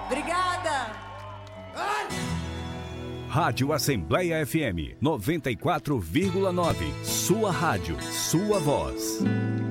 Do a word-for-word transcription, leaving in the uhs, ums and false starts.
Obrigada. Rádio Assembleia F M noventa e quatro vírgula nove. Sua rádio, sua voz.